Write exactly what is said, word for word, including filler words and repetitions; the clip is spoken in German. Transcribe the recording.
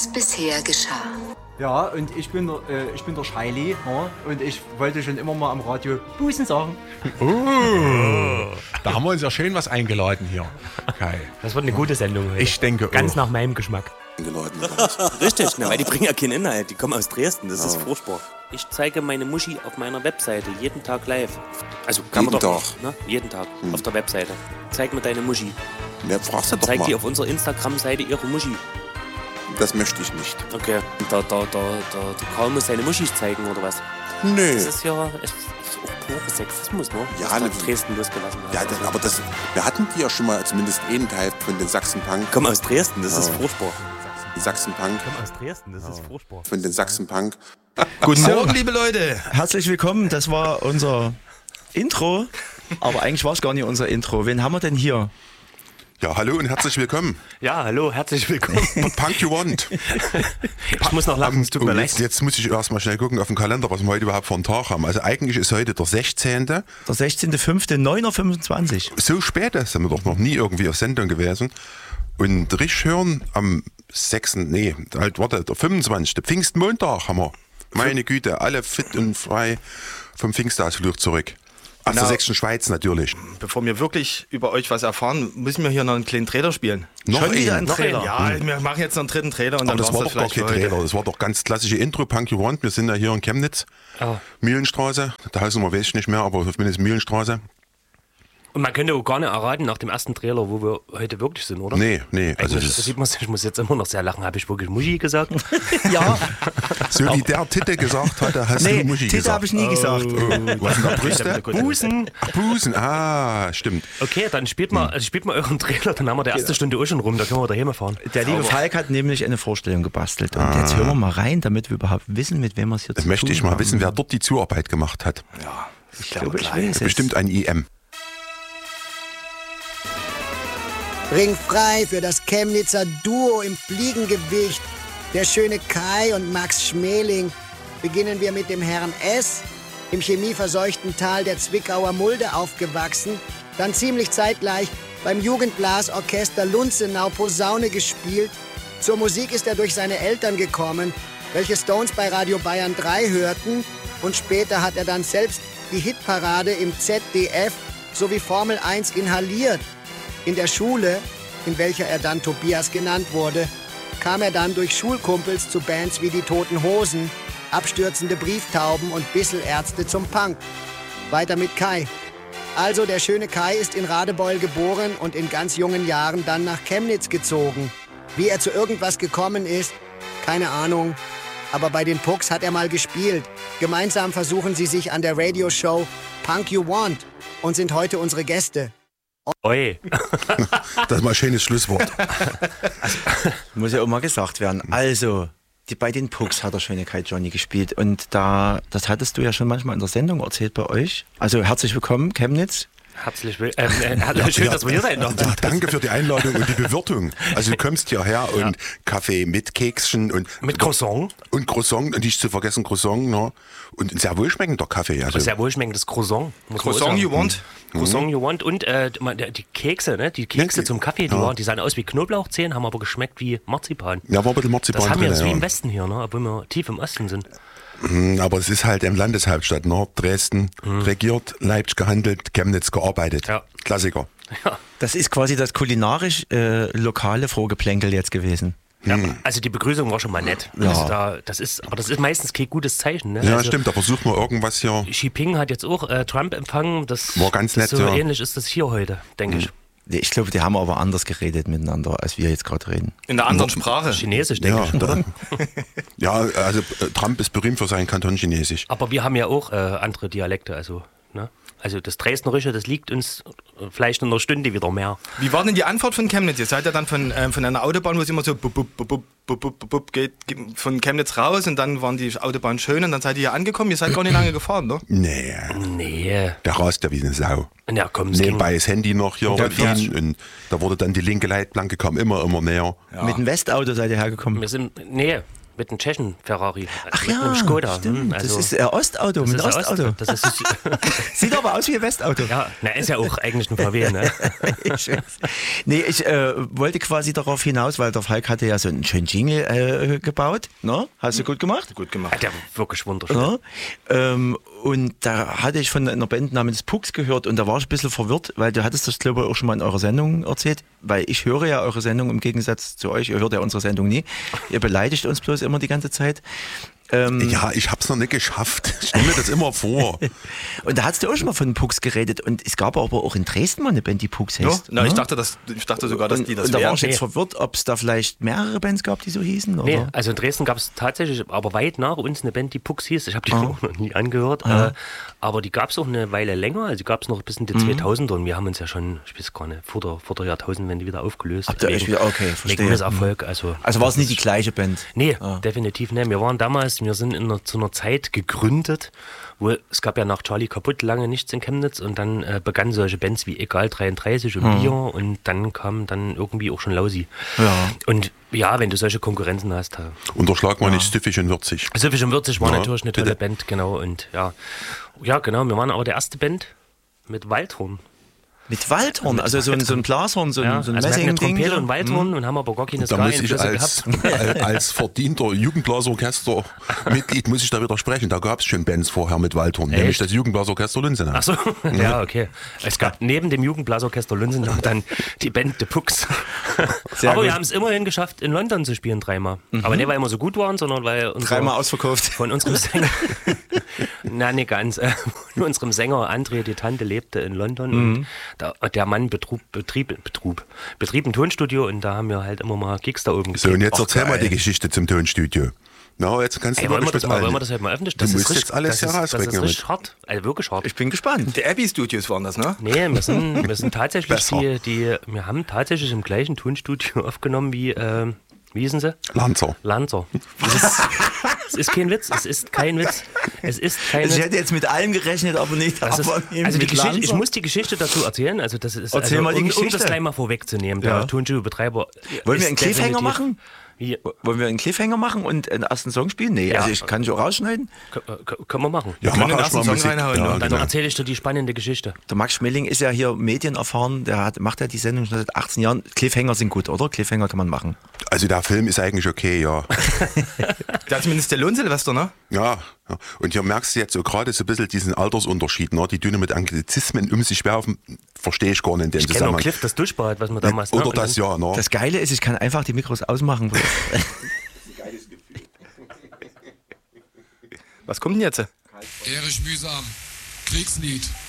was bisher geschah. Ja, und ich bin der, äh, ich bin der Scheili, ja, und ich wollte schon immer mal am Radio Busen sagen. Oh, da haben wir uns ja schön was eingeladen hier. Kai. Das wird eine gute Sendung heute. Ich denke Ganz auch. nach meinem Geschmack. Eingeladen. Richtig, na, weil die bringen ja keinen Inhalt. Die kommen aus Dresden, das ist furchtbar. Ich zeige meine Muschi auf meiner Webseite jeden Tag live. Also kann Jeden man doch, Tag? Ne? Jeden Tag Hm. auf der Webseite. Zeig mir deine Muschi. Ja, fragst du doch Zeig mal. die auf unserer Instagram-Seite ihre Muschi. Das möchte ich nicht. Okay. Und der, der, der, der, der Karl muss seine Muschis zeigen, oder was? Nee. Das ist ja es ist auch pure Sexismus, ne? Ja, Was da ne- in Dresden losgelassen hat. Ja, das, aber das, wir hatten die ja schon mal zumindest einen Teil von den Sachsen-Punk. Kommen aus Dresden, das ist Ja. furchtbar. Sachsen-Punk. Kommen aus Dresden, das ist furchtbar. Von den Sachsen-Punk. Guten Morgen, liebe Leute. Herzlich willkommen, das war unser Intro, aber eigentlich war es gar nicht unser Intro. Wen haben wir denn hier? Ja, hallo und herzlich willkommen. Ja, hallo, herzlich willkommen. Punk you want. Ich muss noch lachen, es tut Oh, mir jetzt, leid. jetzt muss ich erstmal schnell gucken auf den Kalender, was wir heute überhaupt für einen Tag haben. Also eigentlich ist heute der sechzehnte Der sechzehnter fünfter neun Uhr fünfundzwanzig. So spät ist, sind wir doch noch nie irgendwie auf Sendung gewesen. Und richtig hören am sechsten Nee, halt, warte, der fünfundzwanzigste Pfingstmontag haben wir. Meine Güte, alle fit und frei vom Pfingstausflug zurück. Aus der Genau. sächsischen Schweiz natürlich. Bevor wir wirklich über euch was erfahren, müssen wir hier noch einen kleinen Trailer spielen. Noch Schon wieder einen. ein Trailer. Ja, wir machen jetzt noch einen dritten Trailer und Aber dann das war war's doch gar vielleicht kein für heute. Trailer, das war doch ganz klassische Intro, Punk You Want. Wir sind ja hier in Chemnitz, Ah. Mühlenstraße, da heißt es, weiß ich nicht mehr, aber zumindest Mühlenstraße. Und man könnte auch gar nicht erraten nach dem ersten Trailer, wo wir heute wirklich sind, oder? Nee, nee, also Eigentlich, das das sieht man, ich muss jetzt immer noch sehr lachen. Habe ich wirklich Muschi gesagt? Ja, so wie der Titte gesagt hatte, hast nee, du Muschi Titel gesagt. habe ich nie gesagt. Oh, was sind da Brüste? Busen. Ach, Busen, ah, stimmt. Okay, dann spielt mal, also spielt mal euren Trailer, dann haben wir die erste Stunde auch schon rum, da können wir daheim fahren. Der liebe Falk hat nämlich eine Vorstellung gebastelt. Und jetzt hören wir mal rein, damit wir überhaupt wissen, mit wem wir es hier zu Dann möchte tun ich mal haben. wissen, wer dort die Zuarbeit gemacht hat. Ich glaube, ich weiß es. Bestimmt ein I M. Ringfrei für das Chemnitzer Duo im Fliegengewicht. Der schöne Kai und Max Schmeling. Beginnen wir mit dem Herrn S., im chemieverseuchten Tal der Zwickauer Mulde aufgewachsen, dann ziemlich zeitgleich beim Jugendblasorchester Lunzenau Posaune gespielt. Zur Musik ist er durch seine Eltern gekommen, welche Stones bei Radio Bayern drei hörten, und später hat er dann selbst die Hitparade im Z D F sowie Formel eins inhaliert. In der Schule, in welcher er dann Tobias genannt wurde, kam er dann durch Schulkumpels zu Bands wie die Toten Hosen, abstürzende Brieftauben und Bisselärzte zum Punk. Weiter mit Kai. Also der schöne Kai ist in Radebeul geboren und in ganz jungen Jahren dann nach Chemnitz gezogen. Wie er zu irgendwas gekommen ist, keine Ahnung. Aber bei den Pucks hat er mal gespielt. Gemeinsam versuchen sie sich an der Radioshow Punk You Want und sind heute unsere Gäste. Oi. Das ist mal ein schönes Schlusswort. Muss ja auch mal gesagt werden. Also, die, bei den Pucks hat der schöne Kai Johnny gespielt. Und da, das hattest du ja schon manchmal in der Sendung erzählt bei euch. Also herzlich willkommen, Chemnitz. Herzlich willkommen. Ähm, äh, schön, dass wir hier sein dürfen. Ja, danke für die Einladung und die Bewirtung. Also du kommst hierher und Kaffee mit Kekschen und Mit Croissant. und Croissant und nicht zu vergessen Croissant, ne? Und ein sehr wohlschmeckender Kaffee. Also Sehr wohlschmeckendes Croissant. muss man auch Croissant sagen. you want? Croissant you want. Und äh, die Kekse, ne? Die Kekse Ja, zum Kaffee, die, ja. waren, die sahen aus wie Knoblauchzehen, haben aber geschmeckt wie Marzipan. ja, war ein bisschen Marzipan Das haben wir drin, jetzt wie ja. im Westen hier, ne? Obwohl wir tief im Osten sind. Mm, Aber es ist halt im Landeshauptstadt, ne? Dresden regiert, Leipzig gehandelt, Chemnitz gearbeitet. Ja. Klassiker. Das ist quasi das kulinarisch äh, lokale Vorgeplänkel jetzt gewesen. Ja, also die Begrüßung war schon mal nett. Ja. Also da, das ist, aber das ist meistens kein gutes Zeichen. Ne? Ja, also, stimmt, da versucht man irgendwas hier. Xi Jinping hat jetzt auch äh, Trump empfangen. Das War ganz nett, das so ja. ähnlich ist das hier heute, denke ich. Ich glaube, die haben aber anders geredet miteinander, als wir jetzt gerade reden. In einer anderen Sprache. Chinesisch, denke Ja, ich, oder? ja, also äh, Trump ist berühmt für sein Kanton Chinesisch. Aber wir haben ja auch äh, andere Dialekte. Also, ne? Also das Dresdnerische, das liegt uns vielleicht in einer Stunde wieder mehr. Wie war denn die Antwort von Chemnitz? Ihr seid ja dann von, ähm, von einer Autobahn, wo es immer so bup, bup, bup, bup, bup, bup, bup, geht, geht von Chemnitz raus und dann waren die Autobahnen schön und dann seid ihr hier angekommen. Ihr seid gar nicht lange gefahren, ne? Nee, Nee. der rast ja wie eine Sau. Ja, komm, es ging. Nebenbei das Handy noch hier Ja, bedienen und da wurde dann die linke Leitplanke kam immer, immer näher. Mit dem Westauto seid ihr hergekommen. Wir sind, nee, mit einem Tschechen Ferrari. Ach mit ja, einem Skoda. stimmt. Hm, also, das ist ein Ostauto, das mit ist ein Ostauto. Ost, das ist, Sieht aber aus wie ein Westauto. ja, na, ist ja auch eigentlich ein V W, ne? Ich weiß. Nee, ich äh, wollte quasi darauf hinaus, weil der Falk hatte ja so einen schönen Jingle äh, gebaut. Ne? Hast du gut gemacht? Gut gemacht. Hat ja wirklich wunderschön. Ja. Ähm, und da hatte ich von einer Band namens Pucks gehört und da war ich ein bisschen verwirrt, weil du hattest das, glaube ich, auch schon mal in eurer Sendung erzählt, weil ich höre ja eure Sendung im Gegensatz zu euch, ihr hört ja unsere Sendung nie. Ihr beleidigt uns bloß immer die ganze Zeit. Ähm, Ja, ich hab's noch nicht geschafft. Ich stelle mir das immer vor. und da hast du auch schon mal von Pucks geredet und es gab aber auch in Dresden mal eine Band, die Pucks Ja? heißt. Na, ne? ich dachte, das, ich dachte sogar, dass und, die das und da war wären. ich jetzt Nee. verwirrt, ob es da vielleicht mehrere Bands gab, die so hießen. Oder? Nee, also in Dresden gab es tatsächlich, aber weit nach uns eine Band, die Pucks hieß. Ich habe die Ah. auch noch nie angehört. Ah. Äh, aber die gab es auch eine Weile länger. Also die gab es noch bis in die Mhm. zweitausender und wir haben uns ja schon, ich weiß gar nicht, vor der, vor der Jahrtausendwende wieder aufgelöst. Habt ihr euch wieder- okay, verstehe. Wegen Misserfolg. Also, Also war es das nicht die ist- gleiche Band? Nee, Ah. definitiv nicht. Wir waren damals, wir sind in einer, zu einer Zeit gegründet, wo es gab ja nach Charlie kaputt lange nichts in Chemnitz und dann äh, begannen solche Bands wie Egal dreiunddreißig und Mhm. Bier und dann kam dann irgendwie auch schon Lausi. Ja. Und ja, wenn du solche Konkurrenzen hast, da Unterschlag mal nicht süffig und würzig. Süffig und Würzig war Ja, natürlich eine tolle bitte. Band, genau. Und ja, ja, genau, wir waren aber der erste Band mit Waldhorn. Mit Waldhorn, also so ein, so ein Blashorn, so ein, Ja, so ein also wir hatten eine Messing-Ding. Trompete so. und Waldhorn und haben aber gar keine Da muss ich Ska-Einflüsse als, gehabt. als verdienter Jugendblasorchester-Mitglied muss ich da widersprechen. Da gab es schon Bands vorher mit Waldhorn, nämlich das Jugendblasorchester Lunzenau. Ach so, ja, okay. Es gab neben dem Jugendblasorchester Lunzenau dann die Band The Pucks. Sehr Aber gut. wir haben es immerhin geschafft, in London zu spielen dreimal. Aber nicht, weil wir so gut waren, sondern weil unser, Dreimal ausverkauft. von unserem Sänger, na nicht ganz, äh, von unserem Sänger André, die Tante, lebte in London und der, der Mann betrug, betrieb, betrug, betrieb ein Tonstudio und da haben wir halt immer mal Gigs da oben So, und jetzt Ach, erzähl mal geil. die Geschichte zum Tonstudio. Na, jetzt kannst du Ey, wollen, wir wirklich das mit mal, allen- wollen wir das halt mal öffentlich? Du Das musst ist richtig, jetzt alles das ist, das herausbringen ist richtig damit. hart, also wirklich hart. Ich bin gespannt. Die Abbey Studios waren das, ne? Nee, wir sind, wir sind tatsächlich Besser. die, die, wir haben tatsächlich im gleichen Tonstudio aufgenommen wie, äh, wie hießen sie? Lanzer. Lanzer. Es ist, es ist kein Witz, es ist kein Witz. Es ist kein Also ich Witz. hätte jetzt mit allem gerechnet, aber nicht. Das ist, aber eben also die mit Geschichte, ich Lanza. muss die Geschichte dazu erzählen. Also das ist, Erzähl also, mal die um, um Geschichte. das gleich mal vorwegzunehmen. Der Ja. Tonstudio-Betreiber. Wollen wir ist einen Cliffhanger definitiv- machen? Wie, Wollen wir einen Cliffhanger machen und einen ersten Song spielen? Nee, Ja. also ich kann ich auch rausschneiden. K- k- können wir machen. Ja, können mach den erst mal ersten Song Musik. reinhauen, Ja, und Dann genau. erzähle ich dir die spannende Geschichte. Der Max Schmeling ist ja hier medienerfahren, der hat, macht ja die Sendung schon seit achtzehn Jahren. Cliffhanger sind gut, oder? Cliffhanger kann man machen. Also der Film ist eigentlich okay, ja. Der hat zumindest der Lohn-Silvester, ne? Ja, ja. Und hier merkst du jetzt so gerade so ein bisschen diesen Altersunterschied, ne? Die Düne mit Anglizismen um sich werfen, verstehe ich gar nicht in dem Ich kenne auch Zusammenhang. Cliff, das Duschbad, was wir damals Oder ne? Und das dann- ja, ne? Das Geile ist, ich kann einfach die Mikros ausmachen. Was kommt denn jetzt? Erich Mühsam, Kriegslied.